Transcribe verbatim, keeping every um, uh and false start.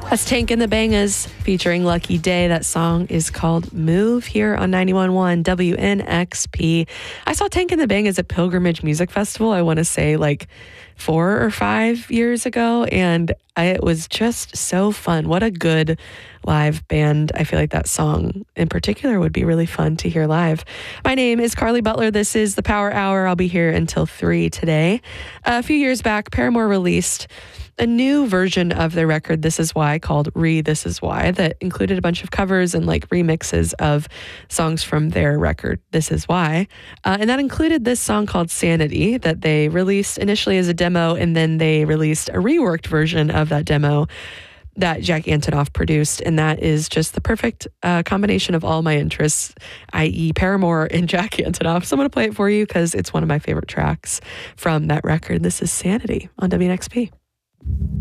That's Tank and the Bangas featuring Lucky Day. That song is called Move here on ninety-one point one W N X P. I saw Tank and the Bangas at Pilgrimage Music Festival, I want to say like four or five years ago, and I, it was just so fun. What a good live band. I feel like that song in particular would be really fun to hear live. My name is Carly Butler. This is the Power Hour. I'll be here until three today. A few years back, Paramore released a new version of their record, This Is Why, called Re This Is Why, that included a bunch of covers and like remixes of songs from their record, This Is Why. Uh, and that included this song called Sanity that they released initially as a demo, and then they released a reworked version of that demo that Jack Antonoff produced. And that is just the perfect uh, combination of all my interests, that is. Paramore and Jack Antonoff. So I'm going to play it for you because it's one of my favorite tracks from that record. This is Sanity on W N X P.